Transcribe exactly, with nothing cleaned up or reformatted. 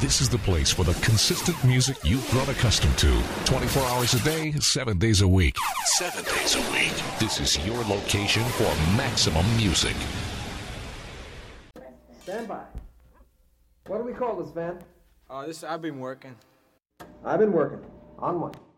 This is the place for the consistent music you've grown accustomed to. twenty-four hours a day, seven days a week. Seven days a week. This is your location for maximum music. Stand by. What do we call this, Van? Uh, this I've been working. I've been working. On one.